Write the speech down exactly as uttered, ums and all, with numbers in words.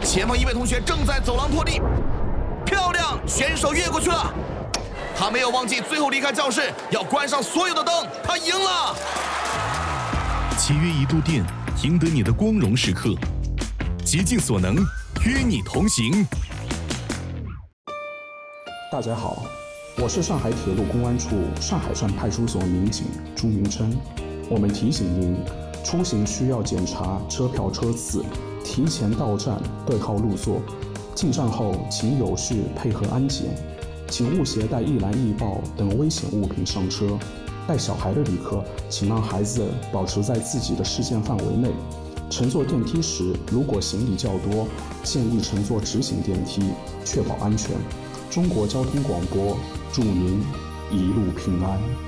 前方一位同学正在走廊拖地，漂亮，选手越过去了。他没有忘记最后离开教室要关上所有的灯，他赢了。 契约一度电，赢得你的光荣时刻。竭尽所能，与你同行。 大家好，我是上海铁路公安处上海站派出所民警朱明琛。我们提醒您，出行需要检查车票车次，提前到站对号入座，进站后请有序配合安检，请勿携带易燃易爆等危险物品上车。带小孩的旅客，请让孩子保持在自己的视线范围内。乘坐电梯时，如果行李较多，建议乘坐直行电梯，确保安全。中国交通广播，祝您一路平安。